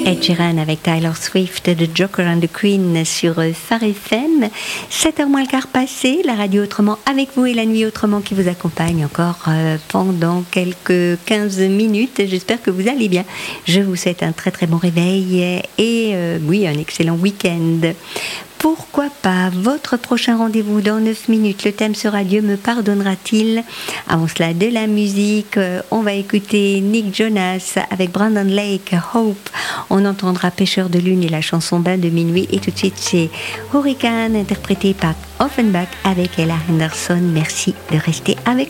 Ed Sheeran avec Taylor Swift de Joker and the Queen sur Phare FM. 7h moins le quart passé, la radio autrement avec vous et la nuit autrement qui vous accompagne encore pendant quelques 15 minutes. J'espère que vous allez bien. Je vous souhaite un très très bon réveil et oui, un excellent week-end. Pourquoi pas votre prochain rendez-vous dans 9 minutes. Le thème sera Dieu me pardonnera-t-il. Avant cela, de la musique. On va écouter Nick Jonas avec Brandon Lake, Hope. On entendra Pêcheur de lune et la chanson Bain de minuit. Et tout de suite, c'est Hurricane interprété par Offenbach avec Ella Henderson. Merci de rester avec